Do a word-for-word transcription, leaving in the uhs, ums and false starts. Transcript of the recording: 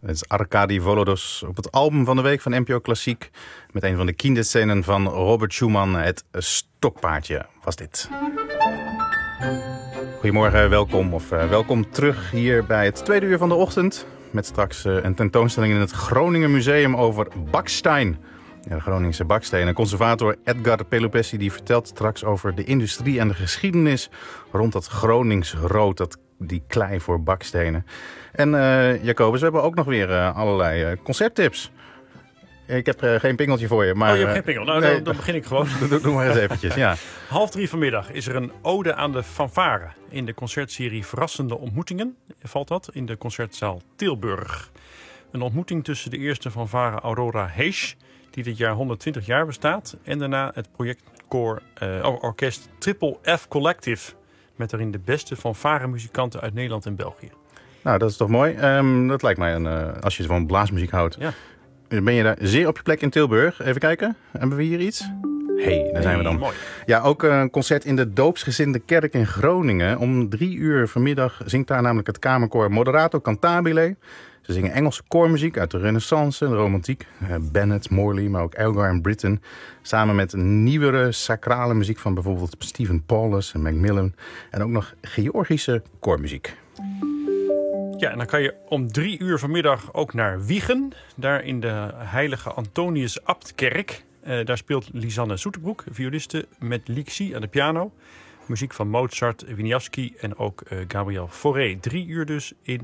Het is Arkady Volodos op het album van de week van N P O Klassiek. Met een van de kinderscenen van Robert Schumann. Het stokpaardje was dit. Goedemorgen, welkom of uh, welkom terug hier bij het tweede uur van de ochtend. Met straks uh, een tentoonstelling in het Groningen Museum over bakstein. Ja, de Groningse bakstenen. Conservator Edgar Pelupessi die vertelt straks over de industrie en de geschiedenis rond dat Gronings rood, dat, die klei voor bakstenen. En uh, Jacobus, we hebben ook nog weer uh, allerlei uh, concerttips. Ik heb uh, geen pingeltje voor je. Maar, oh, je hebt geen pingel. Nou, nee, dan, dan begin ik gewoon. Doe, doe maar eens eventjes, ja. Half drie vanmiddag is er een ode aan de fanfare in de concertserie Verrassende Ontmoetingen. Valt dat in de concertzaal Tilburg. Een ontmoeting tussen de eerste fanfare Aurora Heesch, die dit jaar honderdtwintig jaar bestaat. En daarna het projectkoor uh, orkest Triple F Collective. Met daarin de beste fanfare-muzikanten uit Nederland en België. Nou, dat is toch mooi. Um, dat lijkt mij, een, uh, als je van blaasmuziek houdt. Ja. Ben je daar zeer op je plek in Tilburg? Even kijken. Hebben we hier iets? Hey, daar zijn we dan. Mooi. Ja, ook een concert in de Doopsgezinde Kerk in Groningen. Om drie uur vanmiddag zingt daar namelijk het kamerkoor Moderato Cantabile. Ze zingen Engelse koormuziek uit de Renaissance, de romantiek. Uh, Bennett, Morley, maar ook Elgar en Britten. Samen met nieuwere sacrale muziek van bijvoorbeeld Stephen Paulus en Macmillan. En ook nog Georgische koormuziek. Ja, en dan kan je om drie uur vanmiddag ook naar Wijchen. Daar in de heilige Antonius Abtkerk. Uh, daar speelt Lisanne Soeterbroek, violiste, met Lixie aan de piano. Muziek van Mozart, Wieniawski en ook uh, Gabriel Fauré. Drie uur dus in